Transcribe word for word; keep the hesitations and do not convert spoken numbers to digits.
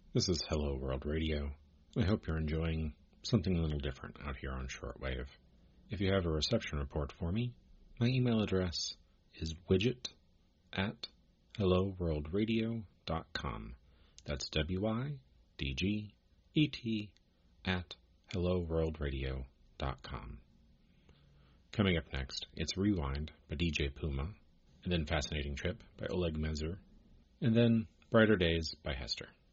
This is Hello World Radio. I hope you're enjoying something a little different out here on shortwave. If you have a reception report for me, my email address is widget at hello world radio dot com. That's W I D G E T at hello world radio dot com. Coming up next, it's Rewind by D J Puma, and then Fascinating Trip by Oleg Mezer, and then Brighter Days by Hester.